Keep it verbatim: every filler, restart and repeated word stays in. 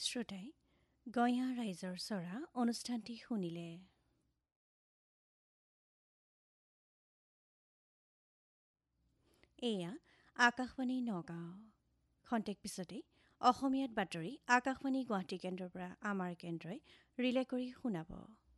শ্ৰোতাই গঞা ৰাইজৰ চৰা অনুষ্ঠানটি শুনিলে। এয়া আকাশবাণী নগাঁও। খন্তেক পিছতেই অসমীয়াত বাতৰি আকাশবাণী গুৱাহাটী কেন্দ্ৰৰ পৰা আমাৰ কেন্দ্ৰই ৰিলে কৰি শুনাব।